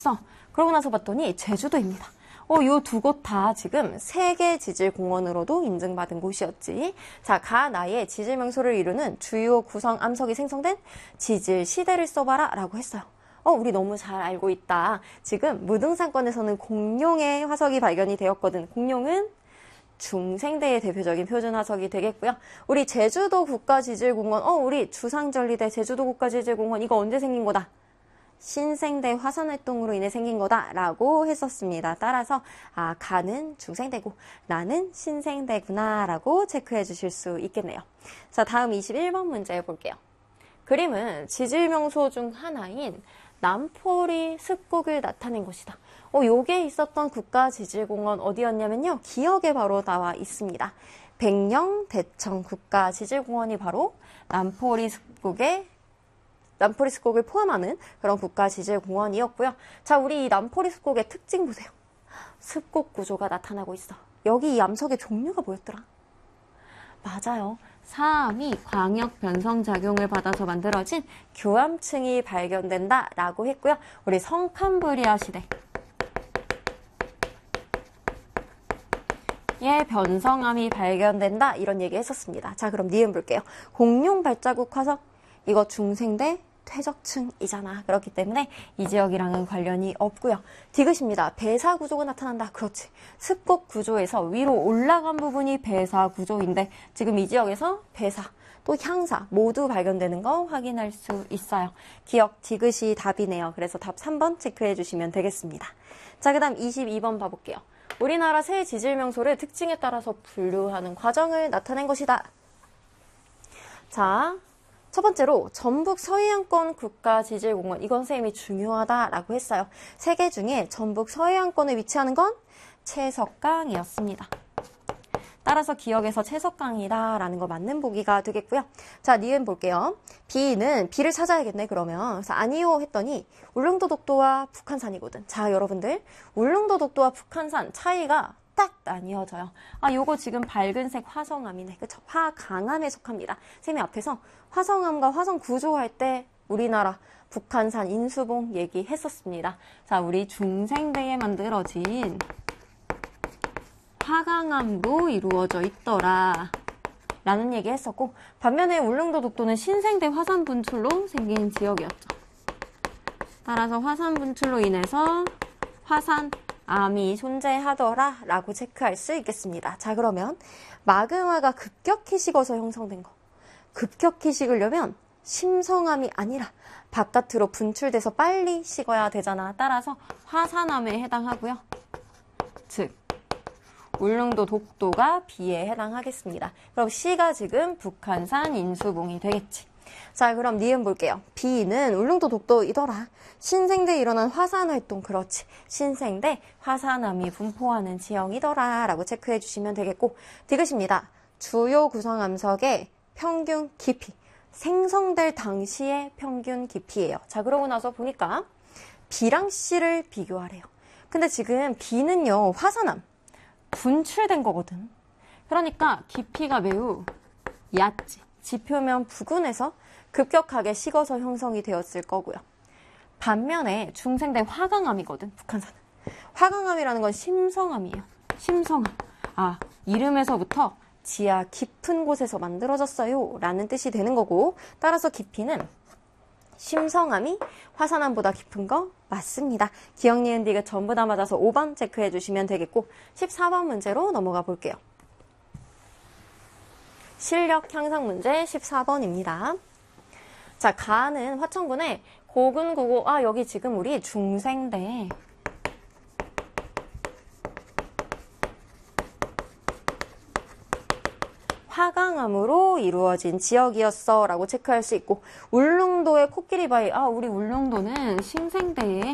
그러고 나서 봤더니 제주도입니다. 요 두 곳 다 지금 세계지질공원으로도 인증받은 곳이었지. 자, 가나의 지질 명소를 이루는 주요 구성 암석이 생성된 지질 시대를 써봐라 라고 했어요. 우리 너무 잘 알고 있다. 지금 무등산권에서는 공룡의 화석이 발견이 되었거든. 공룡은 중생대의 대표적인 표준 화석이 되겠고요. 우리 제주도 국가지질공원, 우리 주상절리대 제주도 국가지질공원 이거 언제 생긴 거다? 신생대 화산활동으로 인해 생긴 거다라고 했었습니다. 따라서 가는 중생대고 나는 신생대구나 라고 체크해 주실 수 있겠네요. 자, 다음 21번 문제 볼게요. 그림은 지질명소 중 하나인 남포리 습곡을 나타낸 곳이다. 요게 있었던 국가지질공원 어디였냐면요. 기역에 바로 나와 있습니다. 백령 대청 국가지질공원이 바로 남포리 습곡을 포함하는 그런 국가지질공원이었고요. 자, 우리 이 남포리 습곡의 특징 보세요. 습곡 구조가 나타나고 있어. 여기 이 암석의 종류가 뭐였더라? 맞아요. 사암이 광역 변성 작용을 받아서 만들어진 교암층이 발견된다 라고 했고요. 우리 성캄브리아 시대 예, 변성암이 발견된다 이런 얘기 했었습니다. 자, 그럼 니은 볼게요. 공룡 발자국 화석 이거 중생대 퇴적층이잖아. 그렇기 때문에 이 지역이랑은 관련이 없고요. 디귿입니다. 배사 구조가 나타난다. 그렇지. 습곡 구조에서 위로 올라간 부분이 배사 구조인데 지금 이 지역에서 배사 또 향사 모두 발견되는 거 확인할 수 있어요. 기역 디귿이 답이네요. 그래서 답 3번 체크해 주시면 되겠습니다. 자, 그 다음 22번 봐볼게요. 우리나라 새 지질명소를 특징에 따라서 분류하는 과정을 나타낸 것이다. 자, 첫 번째로 전북 서해안권 국가지질공원 이건 쌤이 중요하다라고 했어요. 세 개 중에 전북 서해안권에 위치하는 건 채석강이었습니다. 따라서 기역에서 채석강이다라는 거 맞는 보기가 되겠고요. 자, 니은 볼게요. B는 B를 찾아야겠네 그러면. 그래서 아니요 했더니 울릉도 독도와 북한산이거든. 자, 여러분들 울릉도 독도와 북한산 차이가 딱 나뉘어져요. 요거 지금 밝은색 화성암이네. 그쵸? 화강암에 속합니다. 쌤이 앞에서 화성암과 화성 구조할 때 우리나라 북한산 인수봉 얘기했었습니다. 자, 우리 중생대에 만들어진 화강암으로 이루어져 있더라 라는 얘기 했었고, 반면에 울릉도 독도는 신생대 화산 분출로 생긴 지역이었죠. 따라서 화산 분출로 인해서 화산암이 존재하더라 라고 체크할 수 있겠습니다. 자, 그러면 마그마가 급격히 식어서 형성된 거. 급격히 식으려면 심성암이 아니라 바깥으로 분출돼서 빨리 식어야 되잖아. 따라서 화산암에 해당하고요. 즉 울릉도 독도가 B에 해당하겠습니다. 그럼 C가 지금 북한산 인수봉이 되겠지. 자, 그럼 니은 볼게요. B는 울릉도 독도이더라. 신생대에 일어난 화산활동, 그렇지. 신생대 화산암이 분포하는 지형이더라 라고 체크해 주시면 되겠고, 디귿입니다. 주요 구성암석의 평균 깊이, 생성될 당시의 평균 깊이예요. 자, 그러고 나서 보니까 B랑 C를 비교하래요. 근데 지금 B는요, 화산암 분출된 거거든. 그러니까 깊이가 매우 얕지. 지표면 부근에서 급격하게 식어서 형성이 되었을 거고요. 반면에 중생대 화강암이거든, 북한산은. 화강암이라는 건 심성암이에요. 심성암. 이름에서부터 지하 깊은 곳에서 만들어졌어요 라는 뜻이 되는 거고, 따라서 깊이는 심성암이 화산암보다 깊은 거 맞습니다. 기억, 니은, 디귿 전부 다 맞아서 5번 체크해 주시면 되겠고, 14번 문제로 넘어가 볼게요. 실력 향상 문제 14번입니다. 자, 가는 화천군의 고군구고, 여기 지금 우리 중생대 화강암으로 이루어진 지역이었어 라고 체크할 수 있고, 울릉도의 코끼리바위, 우리 울릉도는 신생대에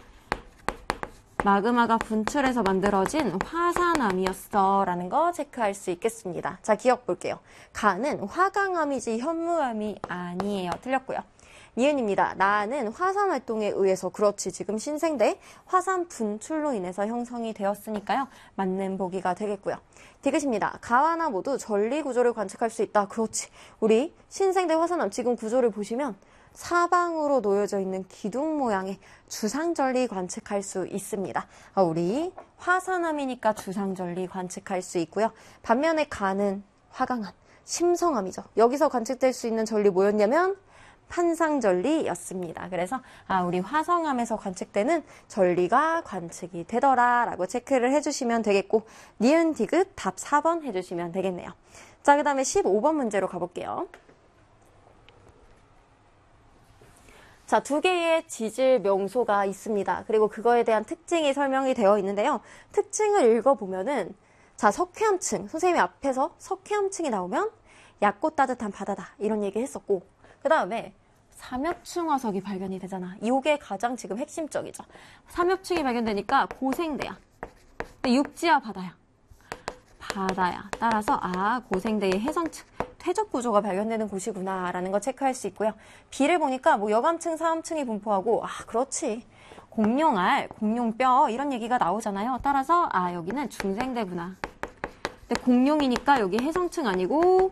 마그마가 분출해서 만들어진 화산암이었어 라는 거 체크할 수 있겠습니다. 자, 기억 볼게요. 가는 화강암이지 현무암이 아니에요. 틀렸고요. 니은입니다. 나는 화산 활동에 의해서, 그렇지, 지금 신생대 화산 분출로 인해서 형성이 되었으니까요. 맞는 보기가 되겠고요. 디귿입니다. 가와 나 모두 전리 구조를 관측할 수 있다. 그렇지. 우리 신생대 화산암 지금 구조를 보시면 사방으로 놓여져 있는 기둥 모양의 주상절리 관측할 수 있습니다. 우리 화산암이니까 주상절리 관측할 수 있고요. 반면에 간은 화강암, 심성암이죠. 여기서 관측될 수 있는 절리 뭐였냐면 판상절리였습니다. 그래서 우리 화성암에서 관측되는 절리가 관측이 되더라 라고 체크를 해주시면 되겠고, 니은 디귿 답 4번 해주시면 되겠네요. 자, 그 다음에 15번 문제로 가볼게요. 자, 두 개의 지질 명소가 있습니다. 그리고 그거에 대한 특징이 설명이 되어 있는데요. 특징을 읽어보면은, 자, 석회암층, 선생님이 앞에서 석회암층이 나오면 얕고 따뜻한 바다다 이런 얘기 했었고, 그 다음에 삼엽층 화석이 발견이 되잖아. 이게 가장 지금 핵심적이죠. 삼엽층이 발견되니까 고생대야. 근데 육지야 바다야? 바다야. 따라서 고생대의 해상층, 퇴적 구조가 발견되는 곳이구나 라는 거 체크할 수 있고요. B를 보니까 뭐 여감층, 사암층이 분포하고 그렇지. 공룡알, 공룡뼈 이런 얘기가 나오잖아요. 따라서 여기는 중생대구나. 근데 공룡이니까 여기 해성층 아니고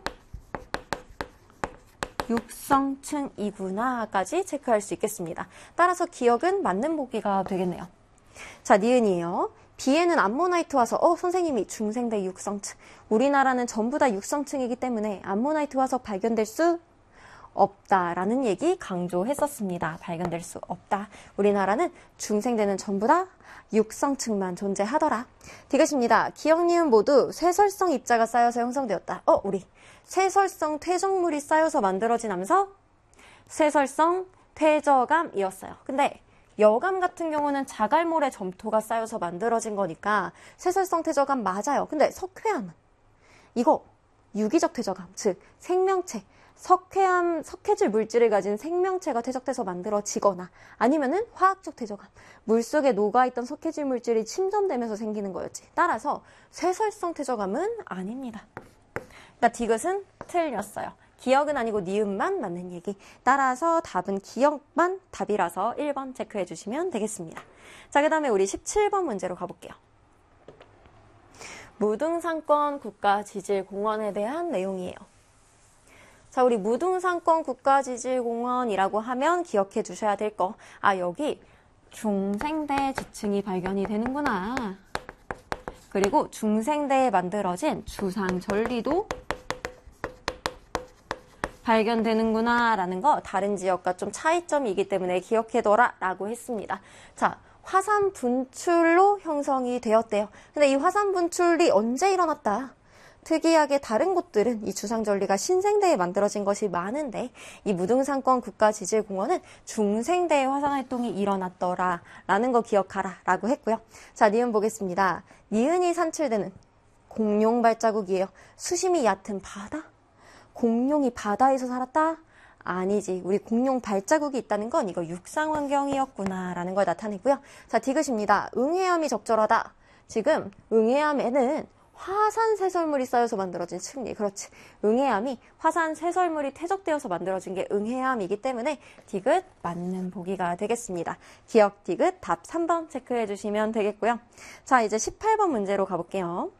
육성층이구나까지 체크할 수 있겠습니다. 따라서 기억은 맞는 보기가 되겠네요. 자, 니은이에요. B에는 암모나이트 화석, 선생님이 중생대 육성층. 우리나라는 전부 다 육성층이기 때문에 암모나이트 화석 발견될 수 없다라는 얘기 강조했었습니다. 발견될 수 없다. 우리나라는 중생대는 전부 다 육성층만 존재하더라. 디귿입니다. 기억, 니은 모두 쇠설성 입자가 쌓여서 형성되었다. 우리 쇠설성 퇴적물이 쌓여서 만들어진 암석? 쇠설성 퇴적암이었어요. 근데 여감 같은 경우는 자갈모래 점토가 쌓여서 만들어진 거니까 쇠설성 퇴적암 맞아요. 근데 석회암은 이거 유기적 퇴적암, 즉 생명체, 석회질 물질을 가진 생명체가 퇴적돼서 만들어지거나 아니면은 화학적 퇴적암, 물속에 녹아있던 석회질 물질이 침전되면서 생기는 거였지. 따라서 쇠설성 퇴적암은 아닙니다. 그러니까 디귿은 틀렸어요. 기억은 아니고 니은만 맞는 얘기. 따라서 답은 기억만 답이라서 1번 체크해 주시면 되겠습니다. 자, 그 다음에 우리 17번 문제로 가볼게요. 무등산권 국가지질공원에 대한 내용이에요. 자, 우리 무등산권 국가지질공원이라고 하면 기억해 주셔야 될 거. 여기 중생대 지층이 발견이 되는구나. 그리고 중생대에 만들어진 주상절리도 발견되는구나 라는 거 다른 지역과 좀 차이점이기 때문에 기억해둬라 라고 했습니다. 자, 화산 분출로 형성이 되었대요. 근데 이 화산 분출이 언제 일어났다? 특이하게 다른 곳들은 이 주상절리가 신생대에 만들어진 것이 많은데 이 무등산권 국가지질공원은 중생대의 화산활동이 일어났더라 라는 거 기억하라 라고 했고요. 자, 니은 보겠습니다. 니은이 산출되는 공룡 발자국이에요. 수심이 얕은 바다? 공룡이 바다에서 살았다? 아니지. 우리 공룡 발자국이 있다는 건 이거 육상 환경이었구나 라는 걸 나타내고요. 자, 디귿입니다. 응해암이 적절하다. 지금 응해암에는 화산 쇄설물이 쌓여서 만들어진 층리. 그렇지. 응해암이 화산 쇄설물이 퇴적되어서 만들어진 게 응해암이기 때문에 디귿 맞는 보기가 되겠습니다. 기억 디귿 답 3번 체크해 주시면 되겠고요. 자, 이제 18번 문제로 가볼게요.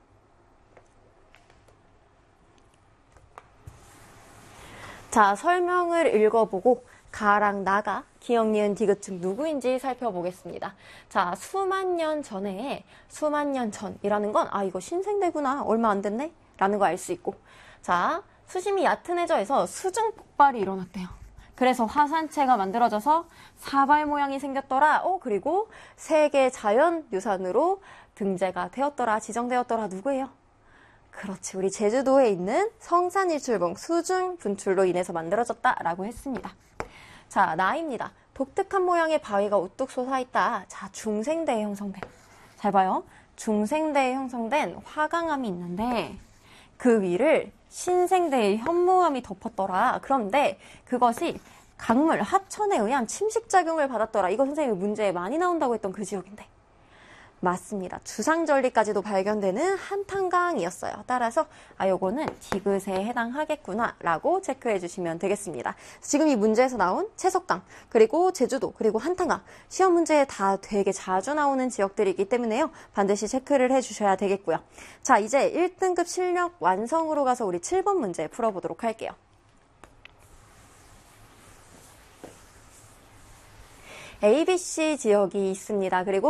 자, 설명을 읽어보고 가랑 나가, 기억, 니은, 디귿 중 누구인지 살펴보겠습니다. 자, 수만 년 전이라는 건 이거 신생대구나. 얼마 안 됐네? 라는 거 알 수 있고. 자, 수심이 얕은 해저에서 수중 폭발이 일어났대요. 그래서 화산체가 만들어져서 사발 모양이 생겼더라. 그리고 세계 자연유산으로 등재가 되었더라. 지정되었더라. 누구예요? 그렇지. 우리 제주도에 있는 성산일출봉 수중 분출로 인해서 만들어졌다라고 했습니다. 자, 나입니다. 독특한 모양의 바위가 우뚝 솟아있다. 자, 중생대에 형성된. 잘 봐요. 중생대에 형성된 화강암이 있는데 그 위를 신생대의 현무암이 덮었더라. 그런데 그것이 강물, 하천에 의한 침식작용을 받았더라. 이거 선생님이 문제에 많이 나온다고 했던 그 지역인데. 맞습니다. 주상절리까지도 발견되는 한탄강이었어요. 따라서 요거는 디귿에 해당하겠구나 라고 체크해 주시면 되겠습니다. 지금 이 문제에서 나온 채석강, 그리고 제주도, 그리고 한탄강 시험 문제에 다 되게 자주 나오는 지역들이기 때문에요. 반드시 체크를 해 주셔야 되겠고요. 자, 이제 1등급 실력 완성으로 가서 우리 7번 문제 풀어보도록 할게요. ABC 지역이 있습니다. 그리고